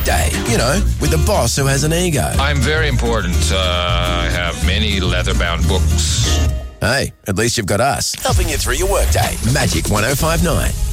workday. You know, with the boss who has an ego. I'm very important. I have many leather-bound books. Hey, at least you've got us helping you through your workday. Magic 105.9.